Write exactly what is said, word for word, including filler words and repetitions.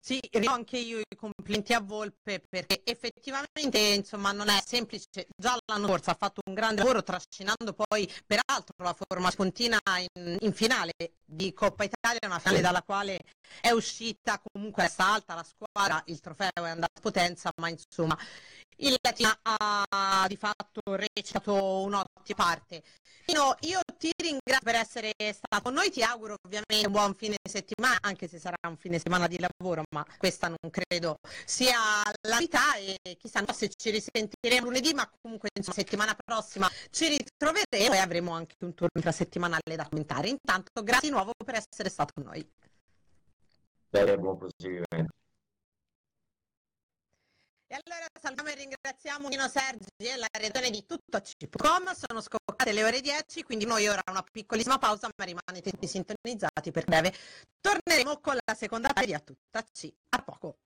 Sì, rinnovo anche io i complimenti a Volpe perché effettivamente insomma non è semplice, già l'anno scorso ha fatto un grande lavoro trascinando poi peraltro la forma spuntina in, in finale di Coppa Italia, una finale dalla quale è uscita comunque testa alta la squadra, il trofeo è andato a Potenza, ma insomma il Latina ha di fatto recitato un'ottima parte. Io, io ti ringrazio per essere stato con noi, ti auguro ovviamente un buon fine settimana, anche se sarà un fine settimana di lavoro, ma questa non credo sia la verità e chissà no, se ci risentiremo lunedì, ma comunque insomma, settimana prossima ci ritroveremo e avremo anche un turno infrasettimanale da commentare. Intanto grazie di nuovo per essere stato con noi. Bene, buon proseguimento. E allora salutiamo e ringraziamo Nino Sergi e la redazione di tutto C punto com, sono scoccate le ore dieci, quindi noi ora una piccolissima pausa, ma rimanete sintonizzati per breve. Torneremo con la seconda serie a tutta C. A poco.